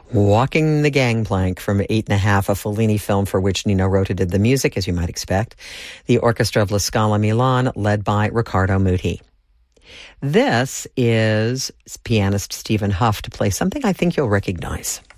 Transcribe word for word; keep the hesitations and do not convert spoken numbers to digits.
Walking the Gangplank from Eight and a Half, a Fellini film for which Nino Rota did the music, as you might expect. The orchestra of La Scala Milan, led by Riccardo Muti. This is pianist Stephen Huff to play something I think you'll recognize.